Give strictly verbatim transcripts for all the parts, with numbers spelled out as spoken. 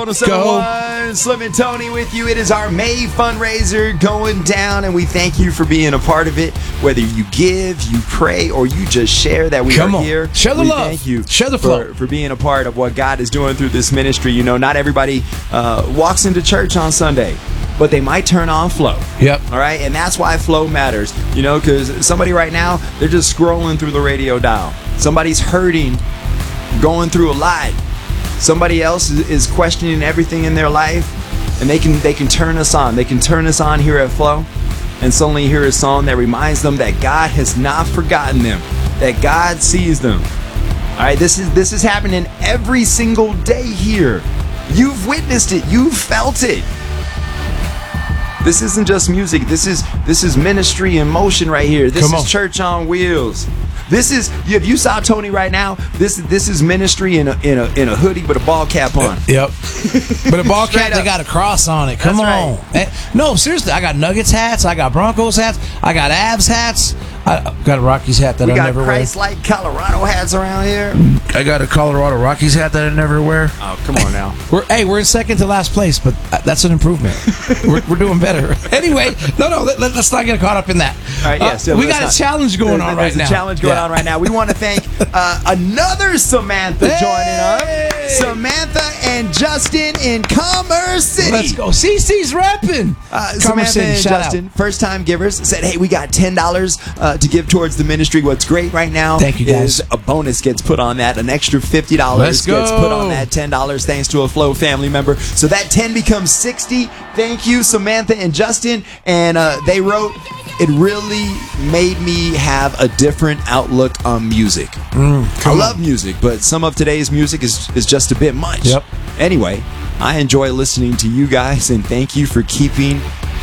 one oh seven point one, Slim and Tony with you. It is our May fundraiser going down, and we thank you for being a part of it. Whether you give, you pray, or you just share that we Come are on. here. Share the we love. Thank you Share the for, flow. for being a part of what God is doing through this ministry. You know, not everybody uh, walks into church on Sunday, but they might turn on Flow. Yep. All right, and that's why Flow matters. You know, because somebody right now, they're just scrolling through the radio dial. Somebody's hurting, going through a lot. Somebody else is, is questioning everything in their life, and they can they can turn us on. They can turn us on here at Flow, and suddenly hear a song that reminds them that God has not forgotten them, that God sees them. All right, this is this is happening every single day here. You've witnessed it. You've felt it. This isn't just music. This is this is ministry in motion right here. This Come on. is church on wheels. This is, if you saw Tony right now, this this is ministry in a in a in a hoodie with a ball cap on. Yep. But a ball Straight cap, they up. got a cross on it. Come That's on. right. Eh, No, seriously, I got Nuggets hats. I got Broncos hats. I got Avs hats. I I got a Rockies hat that We I got never Christ-like Colorado hats around here. wear. I got a Colorado Rockies hat that I never wear. Oh, come on now. We're hey, we're in second to last place, but that's an improvement. we're, we're doing better. Anyway, no, no, let, let's not get caught up in that. All right, yes. Uh, yeah, we let's got a not- challenge going there's, on there's right now. a challenge going Yeah. on right now. We want to thank uh, another Samantha Hey! joining us. Samantha and Justin in Commerce City. Let's go. C C's repping. Uh, Commerce Samantha City, and shout Justin, out. first time givers, said, hey, we got ten dollars uh, to give towards the ministry. What's great right now Thank you, guys. is a bonus gets put on that. An extra fifty dollars Let's gets go. put on that ten dollars thanks to a Flow family member. So that ten becomes sixty. Thank you, Samantha and Justin. And uh, they wrote, it really made me have a different outlook on music. I love music, but some of today's music is, is just a bit much. Yep. Anyway, I enjoy listening to you guys, and thank you for keeping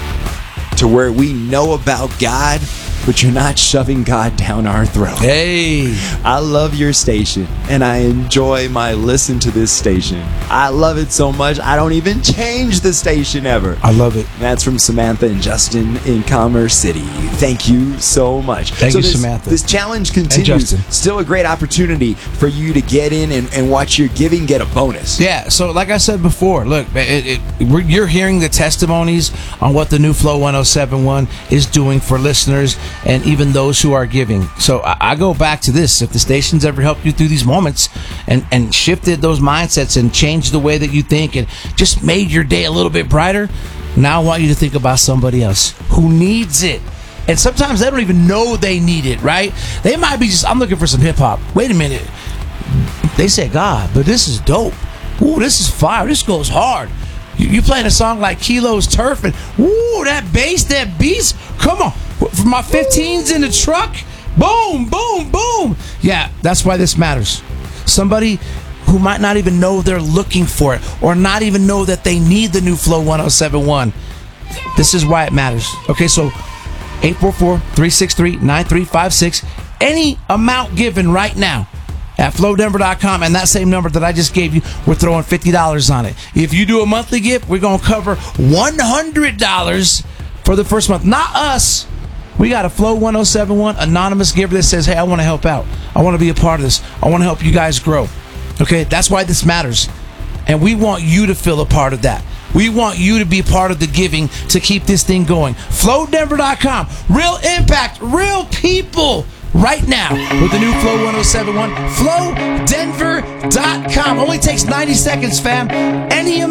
to where we know about God, but you're not shoving God down our throat. Hey. I love your station, and I enjoy my listen to this station. I love it so much, I don't even change the station ever. I love it. That's from Samantha and Justin in Commerce City. Thank you so much. Thank so you, this, Samantha. This challenge continues. Justin. Still a great opportunity for you to get in and, and watch your giving get a bonus. Yeah, so like I said before, look, it, it, we're, you're hearing the testimonies on what the new Flow one oh seven point one is doing for listeners and even those who are giving. So I, I go back to this. If the station's ever helped you through these moments and, and shifted those mindsets and changed the way that you think and just made your day a little bit brighter, now I want you to think about somebody else who needs it. And sometimes they don't even know they need it, right? They might be just, I'm looking for some hip hop. Wait a minute. They say, God, but this is dope. Ooh, this is fire. This goes hard. You, you playing a song like Kilo's Turf and, ooh, that bass, that beast. Come on. For my fifteens in the truck. Boom, boom, boom. Yeah, that's why this matters. Somebody who might not even know they're looking for it or not even know that they need the new Flow one oh seven point one. This is why it matters. Okay, so eight four four, three six three, nine three five six. Any amount given right now at flow denver dot com, and that same number that I just gave you, we're throwing fifty dollars on it. If you do a monthly gift, we're going to cover one hundred dollars for the first month. Not us. We got a Flow one oh seven point one anonymous giver that says, hey, I want to help out. I want to be a part of this. I want to help you guys grow. Okay, that's why this matters. And we want you to feel a part of that. We want you to be part of the giving to keep this thing going. flow denver dot com. Real impact, real people right now with the new Flow one oh seven point one. flow denver dot com. Only takes ninety seconds, fam. Any